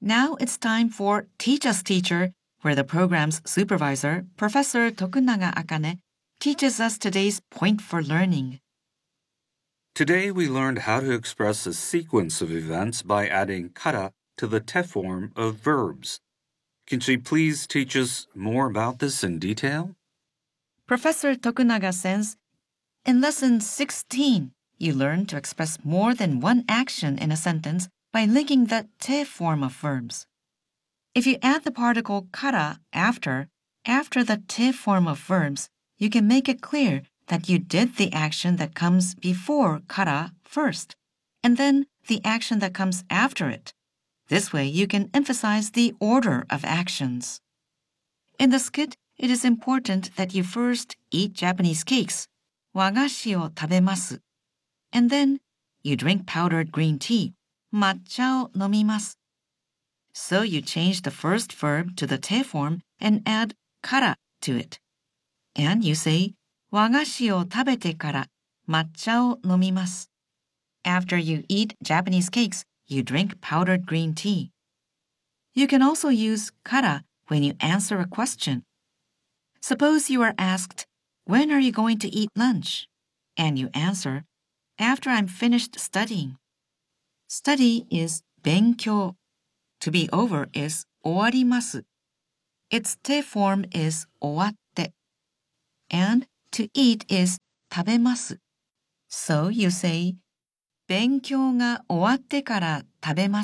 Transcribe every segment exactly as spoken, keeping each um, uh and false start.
Now it's time for Teach Us Teacher, where the program's supervisor, Professor Tokunaga Akane, teaches us today's point for learning. Today we learned how to express a sequence of events by adding kara to the te form of verbs. Can she please teach us more about this in detail? Professor Tokunaga says, in lesson sixteen, you learn to express more than one action in a sentence by linking the te form of verbs. If you add the particle kara after, after the te form of verbs, you can make it clear that you did the action that comes before kara first, and then the action that comes after it. This way you can emphasize the order of actions. In the skit, it is important that you first eat Japanese cakes, wagashi o tabemasu, and then you drink powdered green tea, matcha o nomimasu. So you change the first verb to the te form and add kara to it. And you say, wagashi o tabete kara matcha o nomimasu. After you eat Japanese cakes, you drink powdered green tea. You can also use kara when you answer a question. Suppose you are asked, when are you going to eat lunch? And you answer, after I'm finished studying. Study is benkyou. To be over is owarimasu. Its te form is owatte. And to eat is tabemasu. So you say, 勉強が終わってから食べます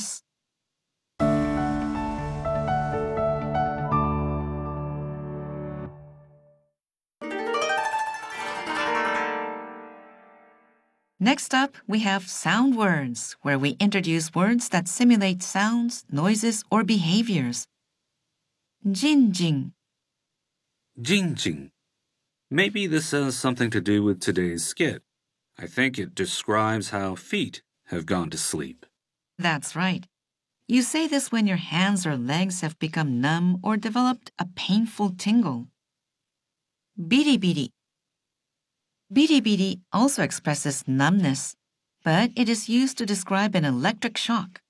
。Next up, we have sound words, where we introduce words that simulate sounds, noises, or behaviors. Jinjin. Jinjin. Maybe this has something to do with today's skit. I think it describes how feet have gone to sleep. That's right. You say this when your hands or legs have become numb or developed a painful tingle. Biribiri. Biribiri also expresses numbness, but it is used to describe an electric shock.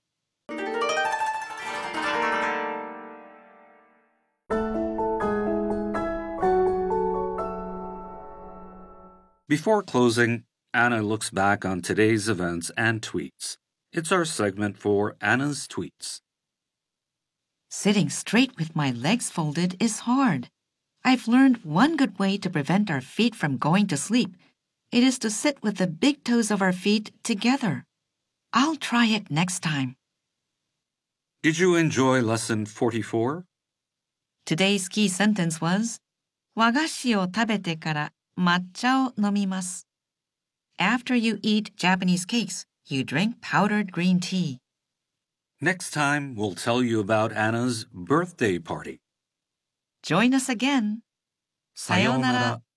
Before closing, Anna looks back on today's events and tweets. It's our segment for Anna's tweets. Sitting straight with my legs folded is hard. I've learned one good way to prevent our feet from going to sleep. It is to sit with the big toes of our feet together. I'll try it next time. Did you enjoy lesson forty-four? Today's key sentence was, 和菓子を食べてから抹茶を飲みます. After you eat Japanese cakes, you drink powdered green tea. Next time, we'll tell you about Anna's birthday party. Join us again. さようなら。